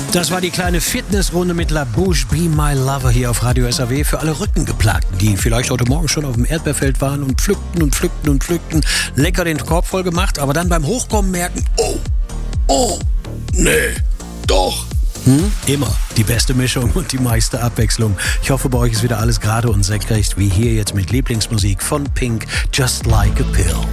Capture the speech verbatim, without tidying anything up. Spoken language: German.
Das war die kleine Fitnessrunde mit La Bouche Be My Lover hier auf Radio S A W für alle Rückengeplagten, die vielleicht heute Morgen schon auf dem Erdbeerfeld waren und pflückten und pflückten und pflückten, lecker den Korb voll gemacht, aber dann beim Hochkommen merken, oh, oh, nee, doch. Hm? Immer die beste Mischung und die meiste Abwechslung. Ich hoffe, bei euch ist wieder alles gerade und senkrecht, wie hier jetzt mit Lieblingsmusik von Pink, Just Like a Pill.